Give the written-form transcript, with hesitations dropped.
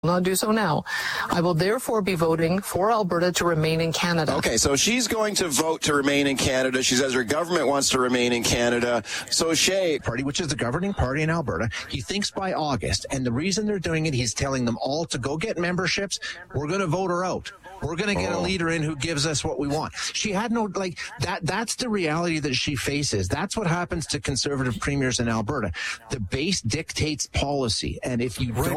not do so now. I will therefore be voting for Alberta to remain in Canada. Okay, so she's going to vote to remain in Canada. She says her government wants to remain in Canada. So Shay, party, which is the governing party in Alberta, he thinks by August, and the reason they're doing it, he's telling them all to go get memberships. We're going to vote her out. We're going to get a leader in who gives us what we want. She had no, that's the reality that she faces. That's what happens to conservative premiers in Alberta. The base dictates policy. And if you don't